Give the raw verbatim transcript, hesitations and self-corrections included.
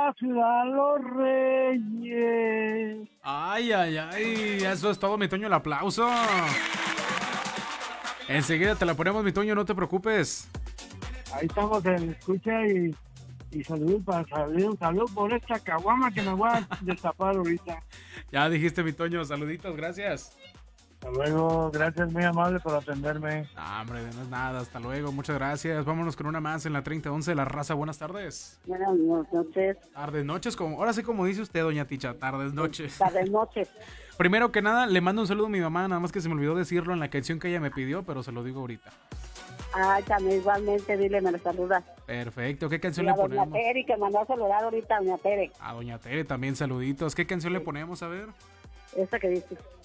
la ciudad los reyes. Ay, ay, ay, eso es todo, mi Toño, el aplauso. Enseguida te la ponemos, mi Toño, no te preocupes. Ahí estamos en escucha y, y salud para salir. Salud por esta caguama que me voy a destapar ahorita. Ya dijiste, mi Toño, saluditos, gracias. Hasta luego, gracias, muy amable por atenderme. Ah, hombre, no es nada, hasta luego, muchas gracias. Vámonos con una más en la treinta once de la raza. Buenas tardes. Buenas noches. Tardes, noches, como, ahora sí como dice usted, doña Ticha, tardes, noches. Tardes, noches. Primero que nada, le mando un saludo a mi mamá, nada más que se me olvidó decirlo en la canción que ella me pidió, pero se lo digo ahorita. Ah, también igualmente, dile, me lo saluda. Perfecto, ¿qué canción Y a le doña ponemos? Tere, que mandó a saludar ahorita a doña Tere. A doña Tere también saluditos. ¿Qué canción le ponemos? A ver. Esa que dice.